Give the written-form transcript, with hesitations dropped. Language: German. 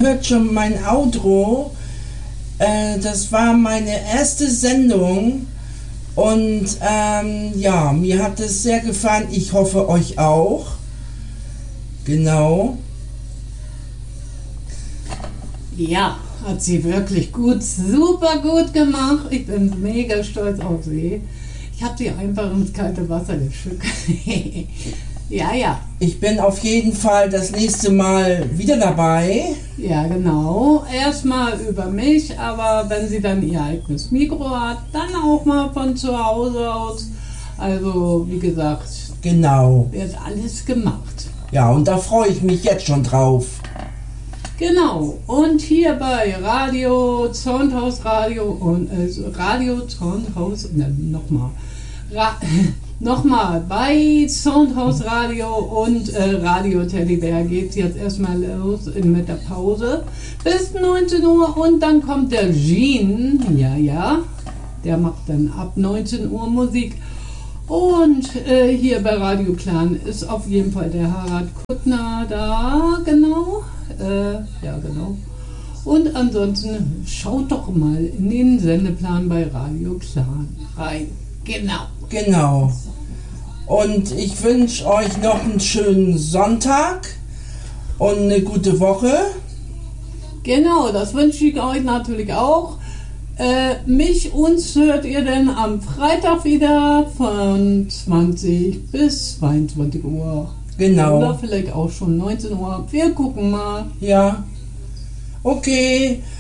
hört schon mein Outro. Das war meine erste Sendung und ja, mir hat es sehr gefallen. Ich hoffe euch auch. Genau. Ja, hat sie wirklich gut, super gut gemacht. Ich bin mega stolz auf sie. Ich habe sie einfach ins kalte Wasser geschickt. Ja. Ich bin auf jeden Fall das nächste Mal wieder dabei. Ja, genau. Erstmal über mich, aber wenn sie dann ihr eigenes Mikro hat, dann auch mal von zu Hause aus. Also, wie gesagt, Genau. wird alles gemacht. Ja, und da freue ich mich jetzt schon drauf. Genau. Und hier bei Radio Zondhaus Radio und Radio Zondhaus, nochmal bei Soundhouse Radio und Radio Teddybär geht es jetzt erstmal los mit der Pause bis 19 Uhr und dann kommt der Jean, ja, der macht dann ab 19 Uhr Musik und hier bei Radio Clan ist auf jeden Fall der Harald Kuttner da, genau, genau. Und ansonsten schaut doch mal in den Sendeplan bei Radio Clan rein, Genau. Und ich wünsche euch noch einen schönen Sonntag und eine gute Woche. Genau, das wünsche ich euch natürlich auch. Uns hört ihr dann am Freitag wieder von 20 bis 22 Uhr. Genau. Oder vielleicht auch schon 19 Uhr. Wir gucken mal. Ja. Okay.